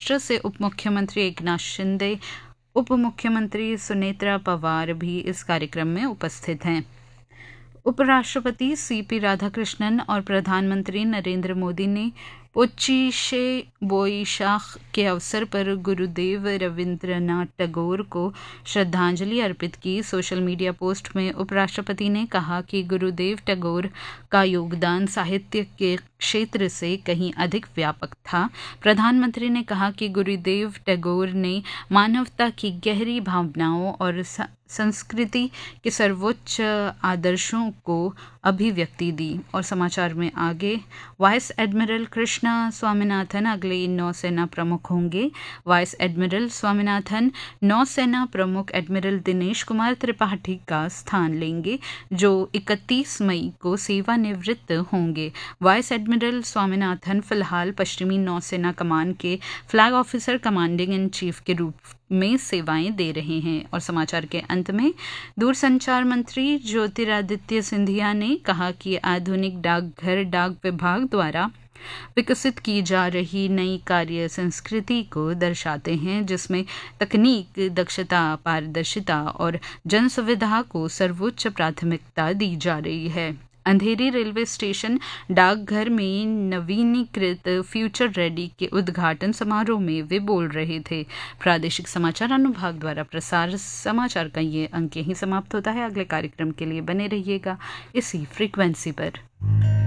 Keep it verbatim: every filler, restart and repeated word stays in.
महाराष्ट्र से उप मुख्यमंत्री एकनाथ शिंदे, उप मुख्यमंत्री सुनेत्रा पवार भी इस कार्यक्रम में उपस्थित हैं। उपराष्ट्रपति सीपी राधाकृष्णन और प्रधानमंत्री नरेंद्र मोदी ने पोचिशे बोईशाख के अवसर पर गुरुदेव रविंद्रनाथ टैगोर को श्रद्धांजलि अर्पित की। सोशल मीडिया पोस्ट में उपराष्ट्रपति ने कहा कि गुरुदेव टैगोर का योगदान साहित्य के क्षेत्र से कहीं अधिक व्यापक था। प्रधानमंत्री ने कहा कि गुरुदेव टैगोर ने मानवता की गहरी भावनाओं और संस्कृति के सर्वोच्च आदर्शों को अभिव्यक्ति दी। और समाचार में आगे, वाइस एडमिरल कृष्णा स्वामीनाथन अगले नौसेना प्रमुख होंगे। वाइस एडमिरल स्वामीनाथन नौसेना प्रमुख एडमिरल दिनेश कुमार त्रिपाठी का स्थान लेंगे, जो इकतीस मई को सेवानिवृत्त होंगे। वाइस एडमिरल स्वामीनाथन फिलहाल पश्चिमी नौसेना कमान के flag officer commanding in chief के रूप में सेवाएं दे रहे हैं। और समाचार के अंत में, दूरसंचार मंत्री ज्योतिरादित्य सिंधिया ने कहा कि आधुनिक डाकघर डाक विभाग द्वारा विकसित की जा रही नई कार्य संस्कृति को दर्शाते हैं, जिसमें तकनीक, दक्षता, पारदर्शिता और जन सुविधा को सर्वोच्च प्राथमिकता दी जा रही है। अंधेरी रेलवे स्टेशन डाकघर में नवीनीकृत फ्यूचर रेडी के उद्घाटन समारोह में वे बोल रहे थे। प्रादेशिक समाचार अनुभाग द्वारा प्रसार समाचार का ये अंक यहीं समाप्त होता है। अगले कार्यक्रम के लिए बने रहिएगा इसी फ्रीक्वेंसी पर।